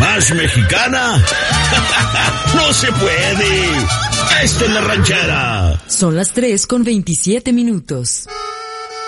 más mexicana? ¡No se puede! ¡Esta es la ranchera! Son las 3:27.